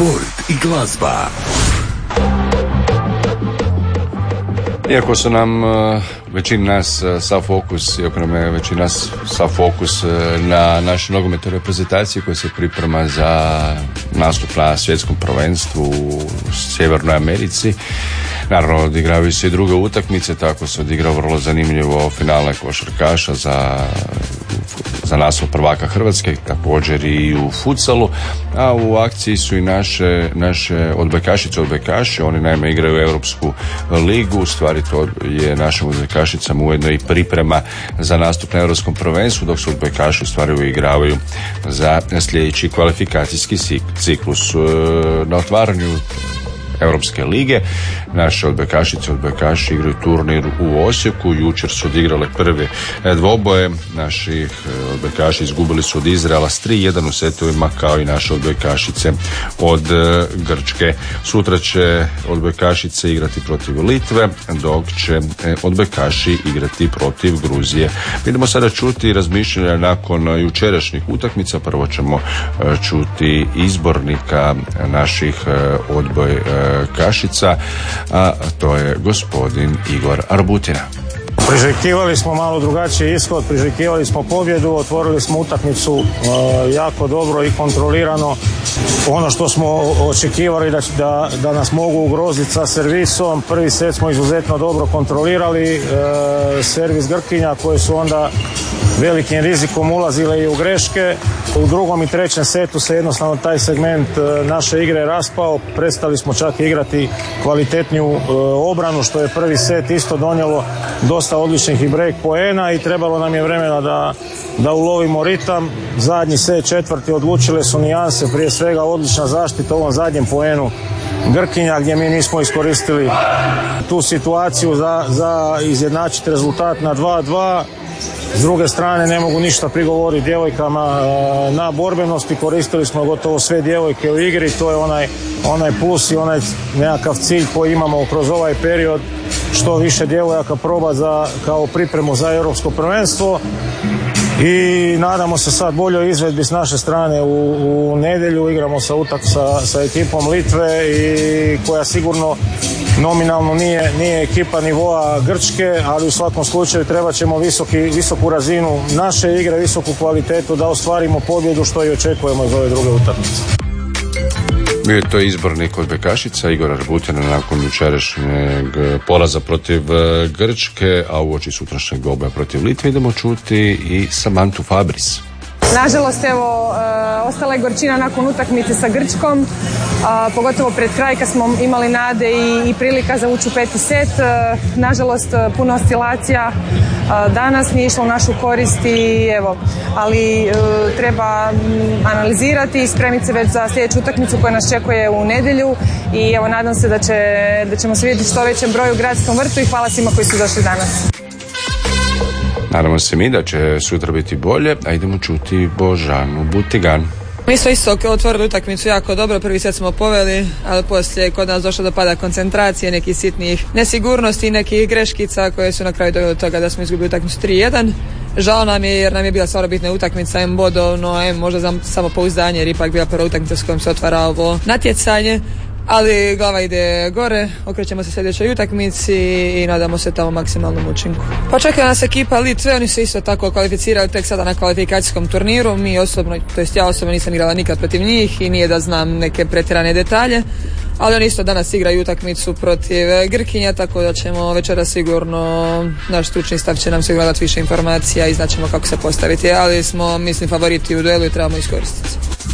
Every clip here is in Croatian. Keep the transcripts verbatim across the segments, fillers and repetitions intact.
sport i glazba. Iako su nam većini nas sav fokus, iako nam je većina nas sav fokus na našoj nogometnoj reprezentaciji koja se priprema za nastup na svjetskom prvenstvu u Sjevernoj Americi, naravno odigravaju se i druge utakmice, tako se odigrao vrlo zanimljivo finale košarkaša za za naslov prvaka Hrvatske, također i u futsalu, a u akciji su i naše, naše odbojkašice, odbojkaši, oni naime igraju Europsku ligu, u stvari to je našim odbojkašicama ujedno i priprema za nastup na Europskom prvenstvu, dok su odbojkaši u stvari uigravaju za sljedeći kvalifikacijski ciklus. Na otvaranju Europske lige naše odbojkašice, odbojkaši igraju turnir u Osijeku. Jučer su odigrale prve dvoboje. Naši odbojkaši izgubili su od Izraela s tri jedan u setovima, kao i naše odbojkašice od Grčke. Sutra će odbojkašice igrati protiv Litve, dok će odbojkaši igrati protiv Gruzije. Vidimo sada čuti razmišljanja nakon jučerašnjih utakmica. Prvo ćemo čuti izbornika naših odbojkašica, a to je gospodin Igor Arbutina. Priželjkivali smo malo drugačiji ishod, priželjkivali smo pobjedu, otvorili smo utakmicu uh, jako dobro i kontrolirano. Ono što smo očekivali da, da, da nas mogu ugroziti sa servisom, prvi set smo izuzetno dobro kontrolirali, uh, servis Grkinja koje su onda velikim rizikom ulazile i u greške. U drugom i trećem setu se jednostavno taj segment uh, naše igre raspao, prestali smo čak igrati kvalitetniju uh, obranu, što je prvi set isto donijelo dosta odličnih i break poena i trebalo nam je vremena da, da ulovimo ritam. Zadnji set, četvrti, odlučile su nijanse, prije svega odlična zaštita u ovom zadnjem poenu Grkinja gdje mi nismo iskoristili tu situaciju za, za izjednačiti rezultat na dva dva. S druge strane ne mogu ništa prigovoriti djevojkama na borbenosti, koristili smo gotovo sve djevojke u igri, to je onaj, onaj plus i onaj nekakav cilj koji imamo kroz ovaj period, što više djevojaka proba za, kao pripremu za europsko prvenstvo. I nadamo se sad boljoj izvedbi s naše strane u, u nedjelju. Igramo sa, utak, sa, sa ekipom Litve i koja sigurno nominalno nije, nije ekipa nivoa Grčke, ali u svakom slučaju trebat ćemo visoki, visoku razinu naše igre, visoku kvalitetu da ostvarimo pobjedu, što i očekujemo iz ove druge utakmice. Bio je to izbornik odbojkašica Igor Arbutina nakon jučerašnjeg poraza protiv Grčke, a uoči sutrašnjeg dvoboja protiv Litve idemo čuti i Samantu Fabris. Nažalost, evo, e, ostala je gorčina nakon utakmice sa Grčkom, a, pogotovo pred kraj kad smo imali nade i, i prilika za ući u peti set. E, nažalost, puno oscilacija a, danas nije išlo u našu korist i evo, ali e, treba m, analizirati i spremiti se već za sljedeću utakmicu koja nas čekuje u nedjelju i evo, nadam se da, će, da ćemo se vidjeti što većem broju u Gradskom vrtu i hvala svima koji su došli danas. Nadamo se mi da će sutra biti bolje, a idemo čuti Božanu Butigan. Mi smo isto otvorili utakmicu jako dobro, prvi set smo poveli, ali poslije kod nas došlo do pada koncentracije, nekih sitnih nesigurnosti i nekih greškica koje su na kraju doveli do toga da smo izgubili utakmicu tri jedan. Žao nam je jer nam je bila stvarno bitna utakmica, em bodovno, em možda za samopouzdanje jer ipak bila prva utakmica s kojom se otvara ovo natjecanje. Ali glava ide gore, okrećemo se sljedećoj utakmici i nadamo se tamo maksimalnom učinku. Pa čeka nas ekipa Litve, oni su isto tako kvalificirali tek sada na kvalifikacijskom turniru. Mi osobno, to jest ja osobno nisam igrala nikad protiv njih i nije da znam neke pretjerane detalje, ali oni isto danas igraju utakmicu protiv Grkinja, tako da ćemo večera sigurno, naš stručni stav će nam sigurno dati više informacija i znaćemo kako se postaviti, ali smo, mislim, favoriti u duelu i trebamo iskoristiti.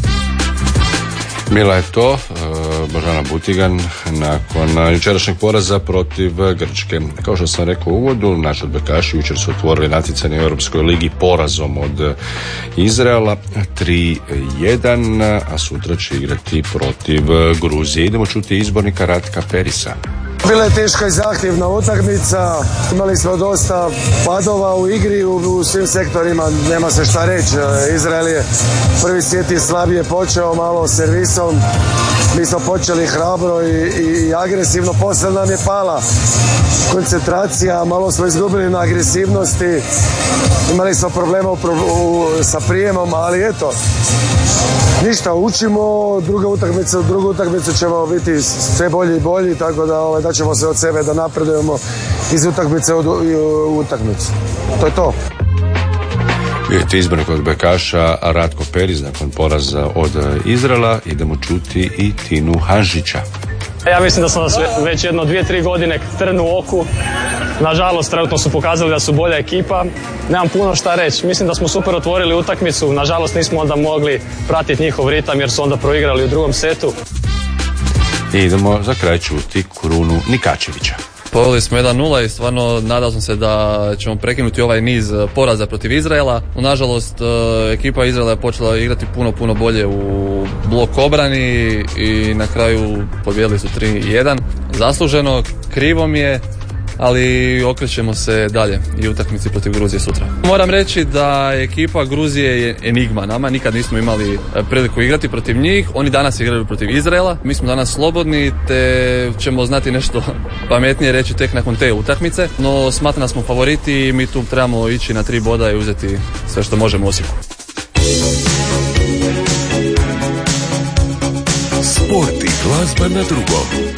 Bila je to uh, Božana Butigan nakon jučerašnjeg poraza protiv Grčke. Kao što sam rekao u uvodu, naši odbojkaši jučer su otvorili natjecanje u Europskoj ligi porazom od Izraela tri jedan, a sutra će igrati protiv Gruzije. Idemo čuti izbornika Ratka Perisa. Bila je teška i zahtjevna utakmica, imali smo dosta padova u igri u, u svim sektorima, nema se šta reći. Izrael je prvi set je slabije počeo, malo servisom, mi smo počeli hrabro i, i, i agresivno, poslije nam je pala koncentracija, malo smo izgubili na agresivnosti, imali smo problema u, u, sa prijemom, ali eto, ništa, učimo, druga utakmica, drugu utakmicu ćemo biti sve bolji i bolji, tako da ovaj, da ćemo se od sebe da napredujemo iz utakmice u, u utakmicu. To je to. Bio je izbornik od bekaša Ratko Perić nakon poraza od Izraela. Idemo čuti i Tinu Hanžića. Ja mislim da sam nas već jedno dvije, tri godine trn u oku. Nažalost, trenutno su pokazali da su bolja ekipa. Nemam puno šta reći. Mislim da smo super otvorili utakmicu. Nažalost, nismo onda mogli pratiti njihov ritam jer su onda proigrali u drugom setu. I idemo za kraj čuti Krunu Nikačevića. Poveli smo jedan nula i stvarno nadao sam se da ćemo prekinuti ovaj niz poraza protiv Izraela. Nažalost, ekipa Izraela je počela igrati puno, puno bolje u blok obrani i na kraju pobijedili su tri jedan. Zasluženo, krivo mi je, ali okrećemo se dalje i utakmici protiv Gruzije sutra. Moram reći da ekipa Gruzije je enigma. Nama nikad nismo imali priliku igrati protiv njih. Oni danas igraju protiv Izraela. Mi smo danas slobodni, te ćemo znati nešto pametnije reći tek nakon te utakmice. No smatram da smo favoriti i mi tu trebamo ići na tri boda i uzeti sve što možemo u Osijeku. Sport i glazba na drugom.